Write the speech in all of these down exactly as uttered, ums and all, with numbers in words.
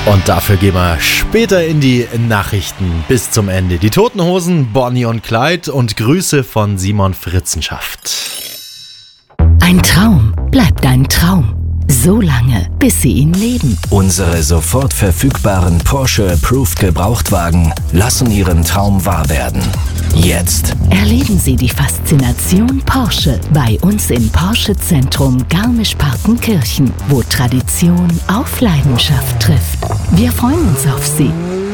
Und dafür gehen wir später in die Nachrichten bis zum Ende. Die Toten Hosen, Bonnie und Clyde und Grüße von Simon Fritzenschaft. Ein Traum bleibt ein Traum. So lange, bis Sie ihn leben. Unsere sofort verfügbaren Porsche Approved Gebrauchtwagen lassen Ihren Traum wahr werden. Jetzt Erleben Sie die Faszination Porsche bei uns im Porsche Zentrum Garmisch-Partenkirchen, wo Tradition auf Leidenschaft trifft. Wir freuen uns auf Sie.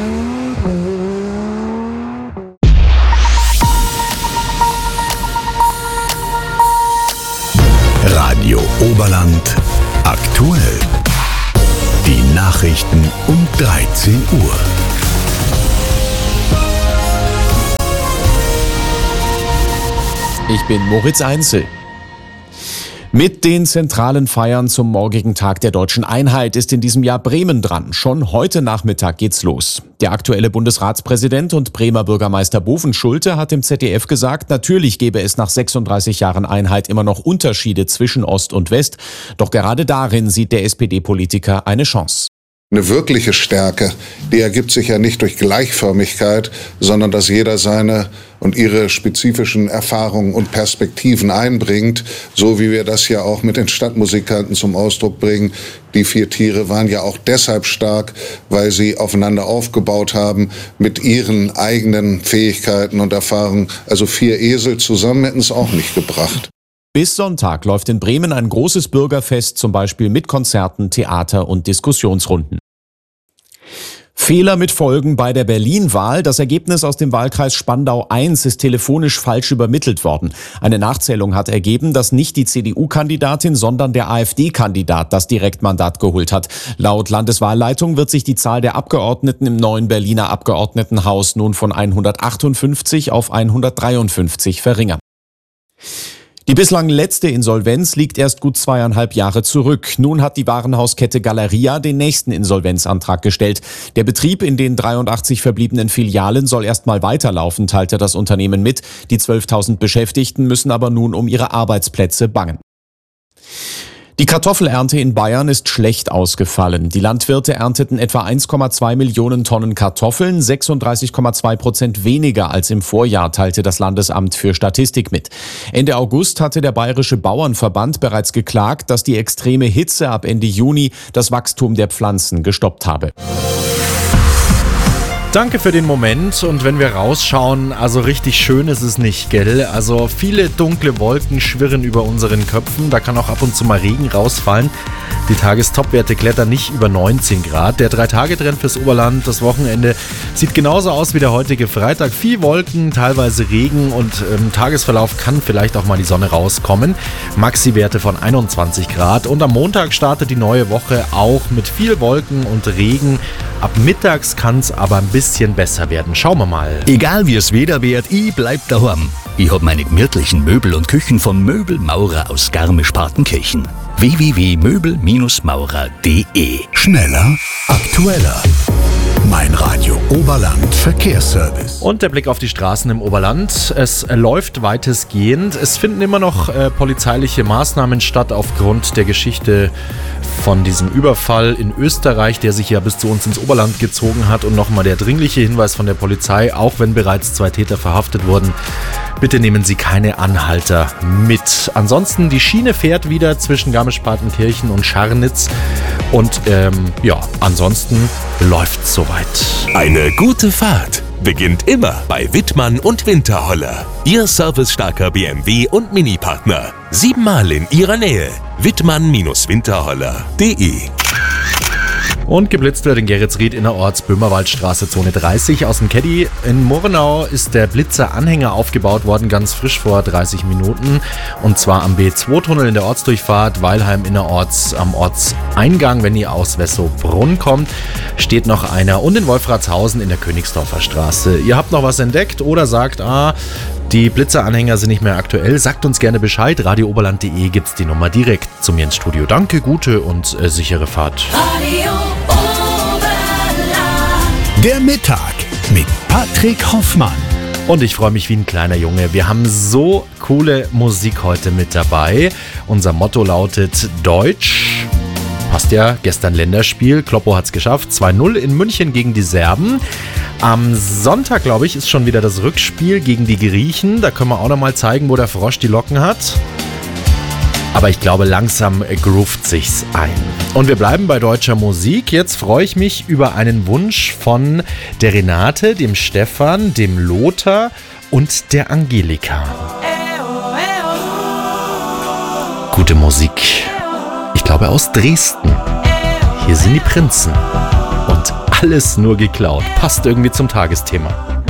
Radio Oberland aktuell. Die Nachrichten um dreizehn Uhr. Ich bin Moritz Einzel. Mit den zentralen Feiern zum morgigen Tag der Deutschen Einheit ist in diesem Jahr Bremen dran. Schon heute Nachmittag geht's los. Der aktuelle Bundesratspräsident und Bremer Bürgermeister Bovenschulte hat im Z D F gesagt, natürlich gebe es nach sechsunddreißig Jahren Einheit immer noch Unterschiede zwischen Ost und West. Doch gerade darin sieht der S P D-Politiker eine Chance. Eine wirkliche Stärke, die ergibt sich ja nicht durch Gleichförmigkeit, sondern dass jeder seine und ihre spezifischen Erfahrungen und Perspektiven einbringt, so wie wir das ja auch mit den Stadtmusikanten zum Ausdruck bringen. Die vier Tiere waren ja auch deshalb stark, weil sie aufeinander aufgebaut haben mit ihren eigenen Fähigkeiten und Erfahrungen. Also vier Esel zusammen hätten es auch nicht gebracht. Bis Sonntag läuft in Bremen ein großes Bürgerfest, zum Beispiel mit Konzerten, Theater und Diskussionsrunden. Fehler mit Folgen bei der Berlin-Wahl. Das Ergebnis aus dem Wahlkreis Spandau eins ist telefonisch falsch übermittelt worden. Eine Nachzählung hat ergeben, dass nicht die C D U-Kandidatin, sondern der AfD-Kandidat das Direktmandat geholt hat. Laut Landeswahlleitung wird sich die Zahl der Abgeordneten im neuen Berliner Abgeordnetenhaus nun von hundertachtundfünfzig auf hundertdreiundfünfzig verringern. Die bislang letzte Insolvenz liegt erst gut zweieinhalb Jahre zurück. Nun hat die Warenhauskette Galeria den nächsten Insolvenzantrag gestellt. Der Betrieb in den dreiundachtzig verbliebenen Filialen soll erstmal weiterlaufen, teilte das Unternehmen mit. Die zwölftausend Beschäftigten müssen aber nun um ihre Arbeitsplätze bangen. Die Kartoffelernte in Bayern ist schlecht ausgefallen. Die Landwirte ernteten etwa eins Komma zwei Millionen Tonnen Kartoffeln, sechsunddreißig Komma zwei Prozent weniger als im Vorjahr, teilte das Landesamt für Statistik mit. Ende August hatte der Bayerische Bauernverband bereits geklagt, dass die extreme Hitze ab Ende Juni das Wachstum der Pflanzen gestoppt habe. Danke für den Moment, und wenn wir rausschauen, also richtig schön ist es nicht, gell? Also viele dunkle Wolken schwirren über unseren Köpfen, da kann auch ab und zu mal Regen rausfallen. Die Tagestopwerte klettern nicht über neunzehn Grad. Der Drei-Tage-Trend fürs Oberland, das Wochenende, sieht genauso aus wie der heutige Freitag. Viel Wolken, teilweise Regen, und im Tagesverlauf kann vielleicht auch mal die Sonne rauskommen. Maxi-Werte von einundzwanzig Grad, und am Montag startet die neue Woche auch mit viel Wolken und Regen. Ab mittags kann es aber ein bisschen besser werden. Schauen wir mal. Egal wie es Wetter wird, ich bleib daheim. Ich hab meine gemütlichen Möbel und Küchen vom Möbelmaurer aus Garmisch-Partenkirchen. w w w punkt möbel maurer punkt d e. Schneller, aktueller. Mein Radio Oberland Verkehrsservice. Und der Blick auf die Straßen im Oberland. Es läuft weitestgehend. Es finden immer noch äh, polizeiliche Maßnahmen statt aufgrund der Geschichte von diesem Überfall in Österreich, der sich ja bis zu uns ins Oberland gezogen hat. Und nochmal der dringliche Hinweis von der Polizei, auch wenn bereits zwei Täter verhaftet wurden, bitte nehmen Sie keine Anhalter mit. Ansonsten, die Schiene fährt wieder zwischen Garmisch-Partenkirchen und Scharnitz. Und ähm, ja, ansonsten läuft's soweit. Eine gute Fahrt beginnt immer bei Wittmann und Winterholler. Ihr servicestarker B M W und Mini-Partner. Siebenmal in Ihrer Nähe. Wittmann Winterholler punkt d e. Und geblitzt wird in Geretsried innerorts Böhmerwaldstraße Zone dreißig. Aus dem Caddy in Murnau ist der Blitzer-Anhänger aufgebaut worden, ganz frisch vor dreißig Minuten. Und zwar am B zwei Tunnel in der Ortsdurchfahrt Weilheim innerorts am Ortseingang. Wenn ihr aus Wessobrunn kommt, steht noch einer. Und in Wolfratshausen in der Königsdorfer Straße. Ihr habt noch was entdeckt oder sagt, ah, die Blitzer-Anhänger sind nicht mehr aktuell, sagt uns gerne Bescheid. radio oberland punkt de gibt's die Nummer direkt zu mir ins Studio. Danke, gute und äh, sichere Fahrt. Radio Oberland. Der Mittag mit Patrick Hoffmann. Und ich freue mich wie ein kleiner Junge. Wir haben so coole Musik heute mit dabei. Unser Motto lautet Deutsch, passt ja, gestern Länderspiel, Kloppo hat's geschafft, zwei null in München gegen die Serben. Am Sonntag, glaube ich, ist schon wieder das Rückspiel gegen die Griechen. Da können wir auch nochmal zeigen, wo der Frosch die Locken hat. Aber ich glaube, langsam groovt sich's ein. Und wir bleiben bei deutscher Musik. Jetzt freue ich mich über einen Wunsch von der Renate, dem Stefan, dem Lothar und der Angelika. Gute Musik. Ich glaube aus Dresden. Hier sind die Prinzen. Und alles nur geklaut. Passt irgendwie zum Tagesthema.